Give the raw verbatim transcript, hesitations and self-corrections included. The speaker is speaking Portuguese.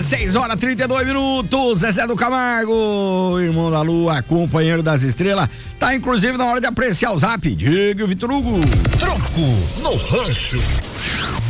seis horas e trinta e dois minutos. Zezé do Camargo, irmão da Lua, companheiro das estrelas. Tá inclusive na hora de apreciar o zap. Diga, Vitor Hugo. Troco no rancho.